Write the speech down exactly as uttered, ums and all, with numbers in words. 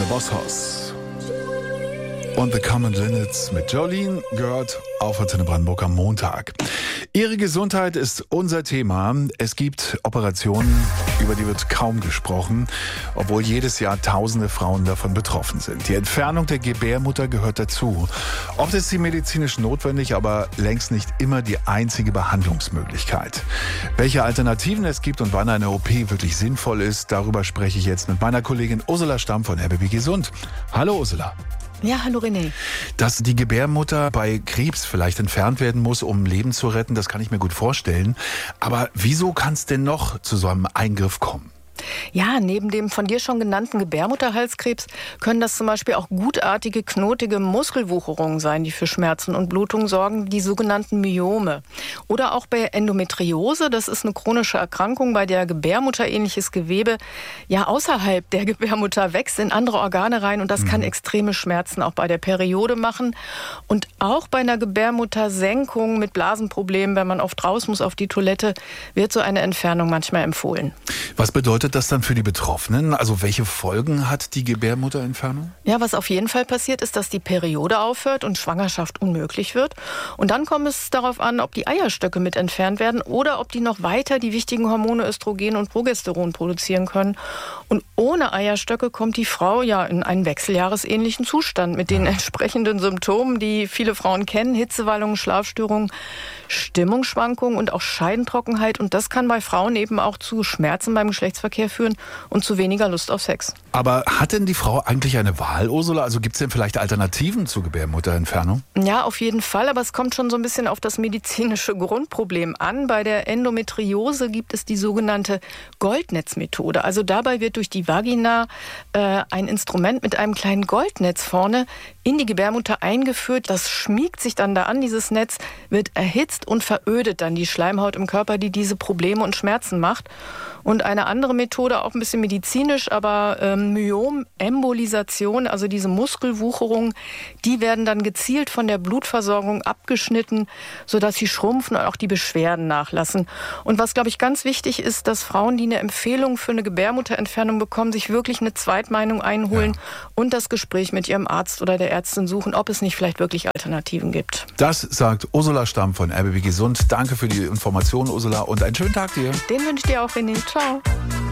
The Boss Hoss und The Common Linnets mit Jolene gehört auf Antenne Brandenburg am Montag. Ihre Gesundheit ist unser Thema. Es gibt Operationen, über die wird kaum gesprochen, obwohl jedes Jahr tausende Frauen davon betroffen sind. Die Entfernung der Gebärmutter gehört dazu. Oft ist sie medizinisch notwendig, aber längst nicht immer die einzige Behandlungsmöglichkeit. Welche Alternativen es gibt und wann eine O P wirklich sinnvoll ist, darüber spreche ich jetzt mit meiner Kollegin Ursula Stamm von R B B Gesund. Hallo Ursula. Ja, hallo René. Dass die Gebärmutter bei Krebs vielleicht entfernt werden muss, um Leben zu retten, das kann ich mir gut vorstellen. Aber wieso kann es denn noch zu so einem Eingriff kommen? Ja, neben dem von dir schon genannten Gebärmutterhalskrebs können das zum Beispiel auch gutartige, knotige Muskelwucherungen sein, die für Schmerzen und Blutungen sorgen, die sogenannten Myome. Oder auch bei Endometriose, das ist eine chronische Erkrankung, bei der gebärmutterähnliches Gewebe ja außerhalb der Gebärmutter wächst, in andere Organe rein, und das mhm. kann extreme Schmerzen auch bei der Periode machen. Und auch bei einer Gebärmuttersenkung mit Blasenproblemen, wenn man oft raus muss auf die Toilette, wird so eine Entfernung manchmal empfohlen. Was bedeutet das dann für die Betroffenen? Also welche Folgen hat die Gebärmutterentfernung? Ja, was auf jeden Fall passiert, ist, dass die Periode aufhört und Schwangerschaft unmöglich wird. Und dann kommt es darauf an, ob die Eierstöcke mit entfernt werden oder ob die noch weiter die wichtigen Hormone Östrogen und Progesteron produzieren können. Und ohne Eierstöcke kommt die Frau ja in einen wechseljahresähnlichen Zustand mit den entsprechenden Symptomen, die viele Frauen kennen: Hitzewallungen, Schlafstörungen, Stimmungsschwankungen und auch Scheidentrockenheit. Und das kann bei Frauen eben auch zu Schmerzen beim Geschlechtsverkehr führen und zu weniger Lust auf Sex. Aber hat denn die Frau eigentlich eine Wahl, Ursula? Also gibt es denn vielleicht Alternativen zur Gebärmutterentfernung? Ja, auf jeden Fall, aber es kommt schon so ein bisschen auf das medizinische Grundproblem an. Bei der Endometriose gibt es die sogenannte Goldnetzmethode. Also dabei wird durch die Vagina äh, ein Instrument mit einem kleinen Goldnetz vorne in die Gebärmutter eingeführt. Das schmiegt sich dann da an, dieses Netz, wird erhitzt und verödet dann die Schleimhaut im Körper, die diese Probleme und Schmerzen macht. Und eine andere Methode, auch ein bisschen medizinisch, aber ähm, Myomembolisation, also diese Muskelwucherungen, die werden dann gezielt von der Blutversorgung abgeschnitten, sodass sie schrumpfen und auch die Beschwerden nachlassen. Und was, glaube ich, ganz wichtig ist, dass Frauen, die eine Empfehlung für eine Gebärmutterentfernung bekommen, sich wirklich eine Zweitmeinung einholen ja. und das Gespräch mit ihrem Arzt oder der Ärztin suchen, ob es nicht vielleicht wirklich Alternativen gibt. Das sagt Ursula Stamm von R B B Gesund. Danke für die Information, Ursula, und einen schönen Tag dir. Den wünsche ich dir auch, René. Ciao.